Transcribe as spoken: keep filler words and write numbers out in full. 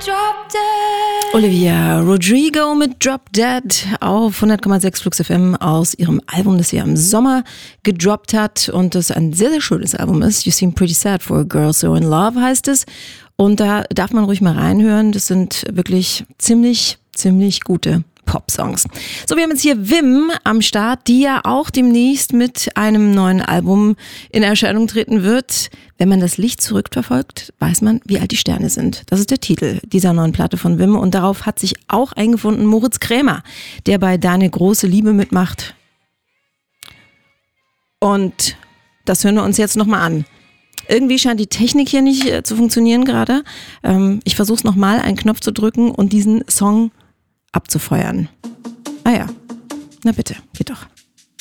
Olivia Rodrigo mit Drop Dead auf hundert Komma sechs Flux F M aus ihrem Album, das sie im Sommer gedroppt hat und das ein sehr, sehr schönes Album ist. You Seem Pretty Sad for a Girl So in Love heißt es. Und da darf man ruhig mal reinhören. Das sind wirklich ziemlich, ziemlich gute Pop-Songs. So, wir haben jetzt hier Wim am Start, die ja auch demnächst mit einem neuen Album in Erscheinung treten wird. Wenn man das Licht zurückverfolgt, weiß man, wie alt die Sterne sind. Das ist der Titel dieser neuen Platte von Wim und darauf hat sich auch eingefunden Moritz Krämer, der bei Deine große Liebe mitmacht. Und das hören wir uns jetzt nochmal an. Irgendwie scheint die Technik hier nicht äh, zu funktionieren gerade. Ähm, ich versuche es nochmal, einen Knopf zu drücken und diesen Song abzufeuern. Ah ja, na bitte, geht doch.